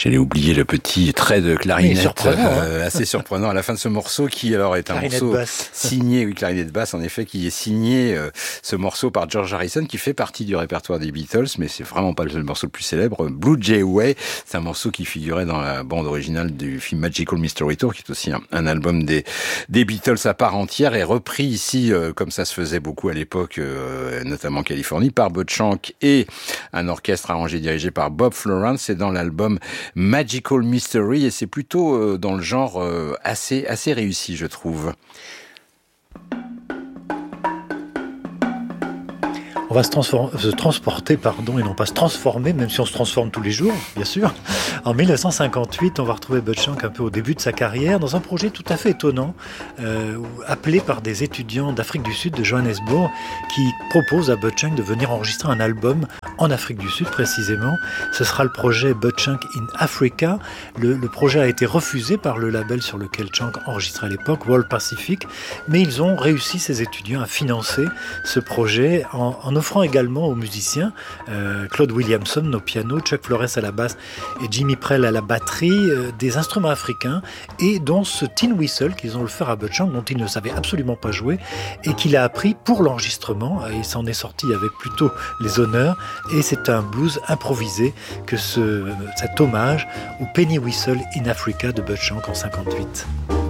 J'allais oublier le petit trait de clarinette hein. assez surprenant à la fin de ce morceau qui alors est un clarinette morceau basse. signé, oui, clarinette basse en effet, qui est signé ce morceau par George Harrison qui fait partie du répertoire des Beatles, mais c'est vraiment pas le morceau le plus célèbre. Blue Jay Way, c'est un morceau qui figurait dans la bande originale du film Magical Mystery Tour, qui est aussi un album des Beatles à part entière, et repris ici, comme ça se faisait beaucoup à l'époque, notamment en Californie, par Bud Shank et un orchestre arrangé et dirigé par Bob Florence. C'est dans l'album Magical Mystery, et c'est plutôt dans le genre assez réussi, je trouve. On va se transporter, et non pas se transformer, même si on se transforme tous les jours, bien sûr. En 1958, on va retrouver Bud Shank un peu au début de sa carrière, dans un projet tout à fait étonnant, appelé par des étudiants d'Afrique du Sud, de Johannesburg, qui proposent à Bud Shank de venir enregistrer un album en Afrique du Sud précisément. Ce sera le projet Bud Shank in Africa. Le projet a été refusé par le label sur lequel Shank enregistrait à l'époque, World Pacific, mais ils ont réussi, ces étudiants, à financer ce projet en offrant également aux musiciens Claude Williamson au piano, Chuck Flores à la basse et Jimmy Prell à la batterie, des instruments africains, et dont ce tin whistle qu'ils ont offert à Bud Shank, dont il ne savait absolument pas jouer et qu'il a appris pour l'enregistrement, et s'en est sorti avec plutôt les honneurs. Et c'est un blues improvisé que cet hommage au Penny Whistle in Africa de Bud Shank en 58.